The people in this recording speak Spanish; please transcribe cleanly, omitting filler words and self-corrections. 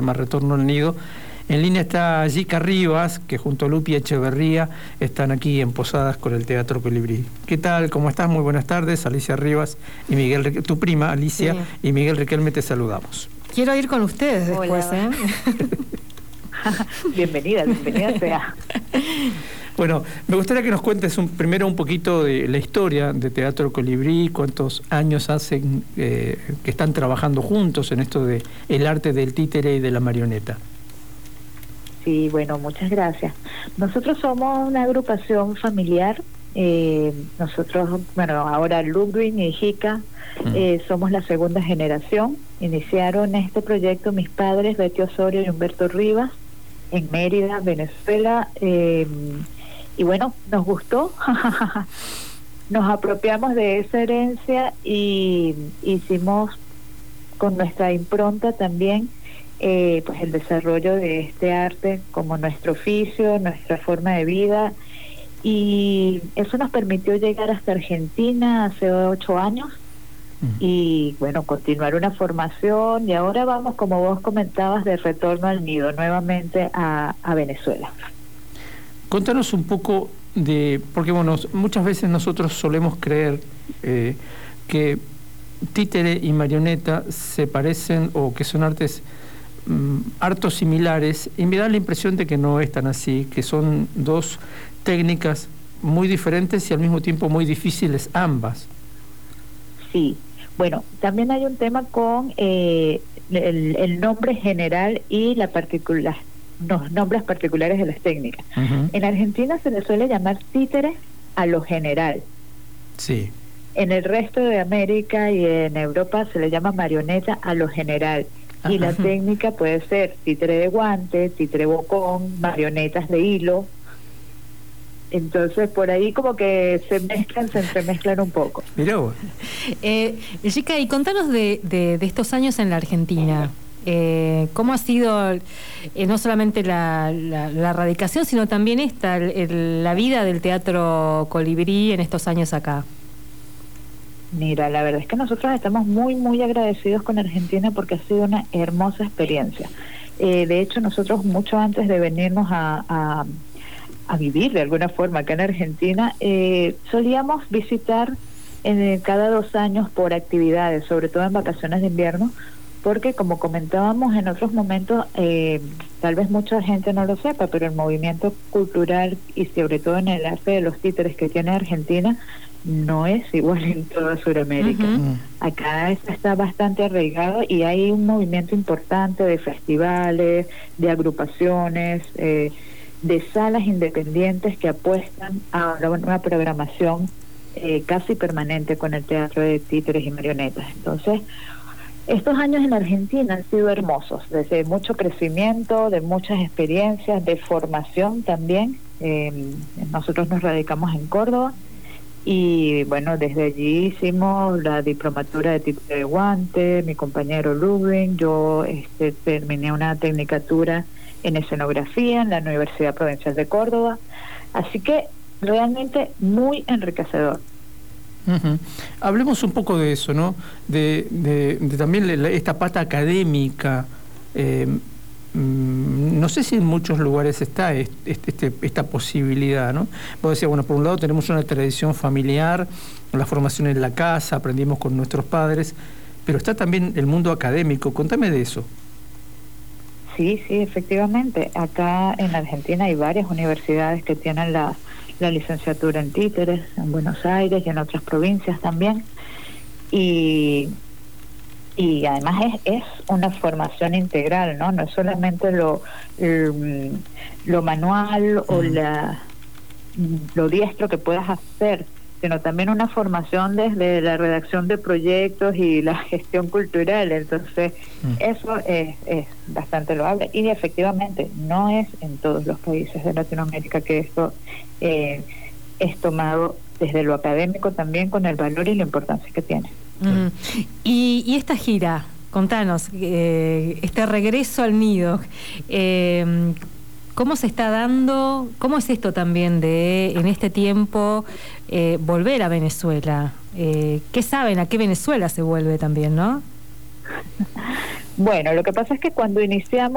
llama Retorno al Nido. En línea está Jica Rivas, que junto a Lupi Echeverría están aquí en Posadas con el Teatro Colibrí. ¿Qué tal? ¿Cómo estás? Muy buenas tardes. Alicia Rivas y Miguel, tu prima Alicia, sí, y Miguel Riquelme, te saludamos. Quiero ir con ustedes después, Hola. Bienvenida sea. Bueno, me gustaría que nos cuentes primero un poquito de la historia de Teatro Colibrí, cuántos años hacen que están trabajando juntos en esto de el arte del títere y de la marioneta. Sí, bueno, muchas gracias. Nosotros somos una agrupación familiar. Nosotros, bueno, ahora Ludwig y Jica somos la segunda generación. Iniciaron este proyecto mis padres, Betty Osorio y Humberto Rivas, en Mérida, Venezuela. Y bueno, nos gustó, nos apropiamos de esa herencia y hicimos con nuestra impronta también pues el desarrollo de este arte como nuestro oficio, nuestra forma de vida, y eso nos permitió llegar hasta Argentina hace 8 años y bueno, continuar una formación, y ahora vamos, como vos comentabas, de retorno al nido nuevamente a Venezuela. Contanos un poco porque bueno, muchas veces nosotros solemos creer que títere y marioneta se parecen o que son artes hartos similares, y me da la impresión de que no es tan así, que son dos técnicas muy diferentes y al mismo tiempo muy difíciles ambas. Sí, bueno, también hay un tema con el nombre general y los nombres particulares de las técnicas. En Argentina se le suele llamar títere a lo general. Sí. En el resto de América y en Europa se le llama marioneta a lo general. Y la técnica puede ser títere de guante, títere bocón, marionetas de hilo. Entonces por ahí como que se entremezclan un poco. Mirá vos. Jica, y contanos de estos años en la Argentina. ¿Cómo ha sido no solamente la radicación, sino también la vida del Teatro Colibrí en estos años acá? Mira, la verdad es que nosotros estamos muy, muy agradecidos con Argentina porque ha sido una hermosa experiencia. De hecho, nosotros mucho antes de venirnos a vivir de alguna forma acá en Argentina, solíamos visitar cada 2 años por actividades, sobre todo en vacaciones de invierno, porque como comentábamos en otros momentos, tal vez mucha gente no lo sepa, pero el movimiento cultural y sobre todo en el arte de los títeres que tiene Argentina no es igual en toda Sudamérica. Acá está bastante arraigado y hay un movimiento importante de festivales, de agrupaciones, de salas independientes que apuestan a una programación casi permanente con el teatro de títeres y marionetas. Entonces, estos años en Argentina han sido hermosos, desde mucho crecimiento, de muchas experiencias, de formación también. Nosotros nos radicamos en Córdoba y bueno, desde allí hicimos la diplomatura de títere de guante, mi compañero Ludwig, yo terminé una tecnicatura en escenografía en la Universidad Provincial de Córdoba, así que realmente muy enriquecedor. Hablemos un poco de eso, ¿no? De también esta pata académica. No sé si en muchos lugares está esta posibilidad, ¿no? Vos decías, bueno, por un lado tenemos una tradición familiar, la formación en la casa, aprendimos con nuestros padres, pero está también el mundo académico. Contame de eso. Sí, efectivamente. Acá en Argentina hay varias universidades que tienen la licenciatura en títeres, en Buenos Aires y en otras provincias también. Y además es una formación integral, ¿no? No es solamente lo manual o lo diestro que puedas hacer, sino también una formación desde la redacción de proyectos y la gestión cultural. Entonces eso es bastante loable, y efectivamente no es en todos los países de Latinoamérica que esto es tomado desde lo académico también con el valor y la importancia que tiene. Y esta gira, contanos, este regreso al nido, ¿cómo se está dando? ¿Cómo es esto también de, en este tiempo, volver a Venezuela? ¿Qué saben? ¿A qué Venezuela se vuelve también, no? Bueno, lo que pasa es que cuando iniciamos